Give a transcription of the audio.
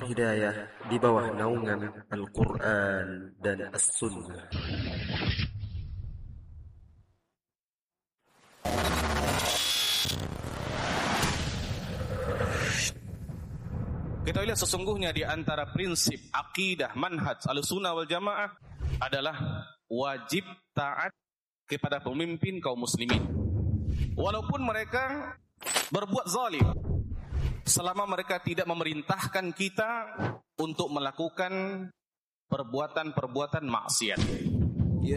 hidayah di bawah naungan Al-Quran dan As-Sunnah. Kita lihat sesungguhnya di antara prinsip akidah manhaj Ahlussunnah wal Jamaah adalah wajib taat kepada pemimpin kaum muslimin. Walaupun mereka berbuat zalim, selama mereka tidak memerintahkan kita untuk melakukan perbuatan-perbuatan maksiat.